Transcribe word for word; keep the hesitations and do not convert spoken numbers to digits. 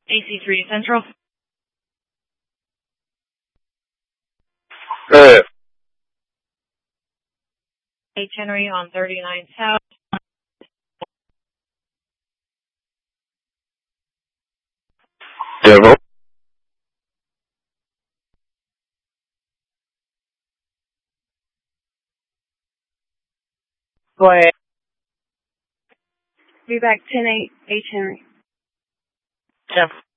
A C three Central. Eh, H Henry on thirty-nine South. Devil. Go ahead. Be back ten eight H Henry. Ten